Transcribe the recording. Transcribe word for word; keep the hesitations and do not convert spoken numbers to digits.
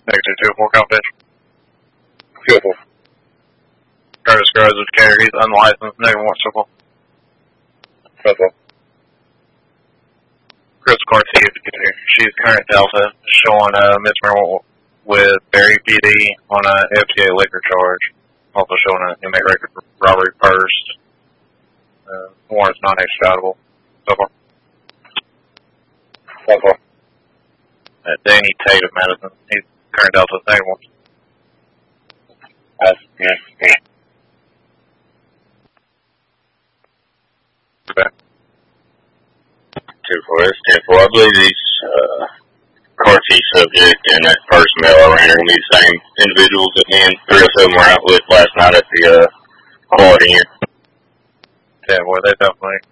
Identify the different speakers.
Speaker 1: Negative two four confidential.
Speaker 2: Two four.
Speaker 1: Curtis Groves with carrier. He's unlicensed. Negative one circle.
Speaker 2: Two four.
Speaker 1: Chris Cartier, she's current Delta, showing a misdemeanor with Barry P D on a F T A liquor charge. Also showing an inmate record for robbery first. Uh, warrant's not extraditable. So far.
Speaker 2: So far.
Speaker 1: Uh, Danny Tate of Madison. He's current Delta. Negative one.
Speaker 2: That's yeah. yeah.
Speaker 1: Okay.
Speaker 2: Two four. That's ten four. I believe these uh, Cartier subject and that first male I ran are going to be the same individuals that me and three of them were out with last night at the uh, quad in.
Speaker 1: Yeah, boy, they definitely